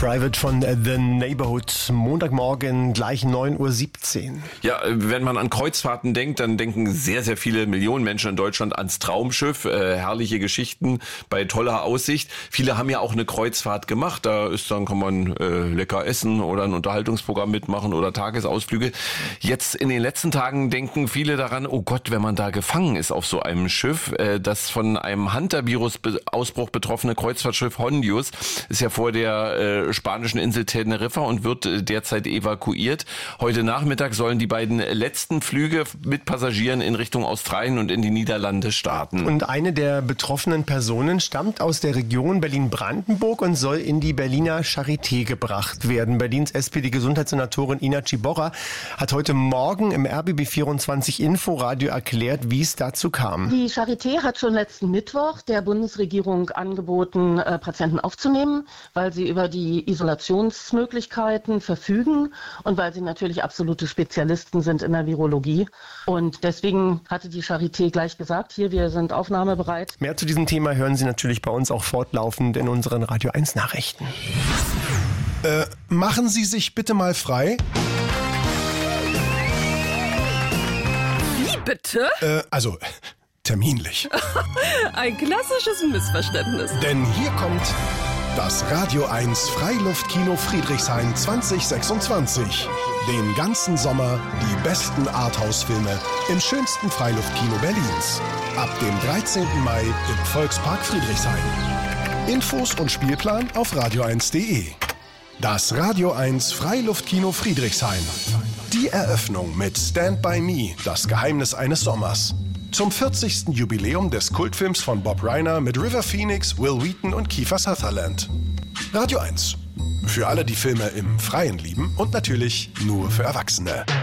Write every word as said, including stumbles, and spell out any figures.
Private von The Neighborhood. Montagmorgen, gleich neun Uhr siebzehn. Ja, wenn man an Kreuzfahrten denkt, dann denken sehr, sehr viele Millionen Menschen in Deutschland ans Traumschiff. Äh, herrliche Geschichten bei toller Aussicht. Viele haben ja auch eine Kreuzfahrt gemacht. Da ist dann kann man äh, lecker essen oder ein Unterhaltungsprogramm mitmachen oder Tagesausflüge. Jetzt in den letzten Tagen denken viele daran, oh Gott, wenn man da gefangen ist auf so einem Schiff. Äh, das von einem Hunter-Virus-Ausbruch betroffene Kreuzfahrtschiff Hondius ist ja vor der äh, spanischen Insel Teneriffa und wird äh, derzeit evakuiert. Heute Nachmittag sollen die beiden letzten Flüge mit Passagieren in Richtung Australien und in die Niederlande starten. Und eine der betroffenen Personen stammt aus der Region Berlin-Brandenburg und soll in die Berliner Charité gebracht werden. Berlins S P D-Gesundheitssenatorin Ina Ciborra hat heute Morgen im R B B vierundzwanzig Inforadio erklärt, wie es dazu kam. Die Charité hat schon letzten Mittwoch der Bundesregierung angeboten, äh, Patienten aufzunehmen, weil sie über die Isolationsmöglichkeiten verfügen und weil sie natürlich absolute Spezialisten sind in der Virologie. Und deswegen hatte die Charité gleich gesagt, hier, wir sind aufnahmebereit. Mehr zu diesem Thema hören Sie natürlich bei uns auch fortlaufend in unseren Radio eins Nachrichten. Äh, machen Sie sich bitte mal frei. Wie bitte? Äh, also, terminlich. Ein klassisches Missverständnis. Denn hier kommt das Radio eins Freiluftkino Friedrichshain zwanzig sechsundzwanzig. Den ganzen Sommer die besten Arthouse-Filme im schönsten Freiluftkino Berlins. Ab dem dreizehnten Mai im Volkspark Friedrichshain. Infos und Spielplan auf radio eins punkt de. Das Radio eins Freiluftkino Friedrichshain. Die Eröffnung mit Stand By Me, das Geheimnis eines Sommers. Zum vierzigsten Jubiläum des Kultfilms von Bob Reiner mit River Phoenix, Will Wheaton und Kiefer Sutherland. Radio eins. Für alle, die Filme im Freien lieben und natürlich nur für Erwachsene.